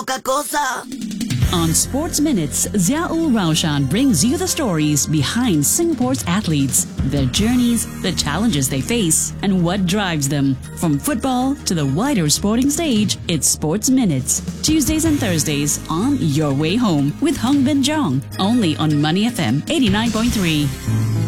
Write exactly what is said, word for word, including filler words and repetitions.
poca cosa. On Sports Minutes, Ziaul Raushan brings you the stories behind Singapore's athletes, their journeys, the challenges they face, and what drives them. From football to the wider sporting stage, it's Sports Minutes. Tuesdays and Thursdays on Your Way Home with Hung Bin Jong, only on Money F M eighty-nine point three.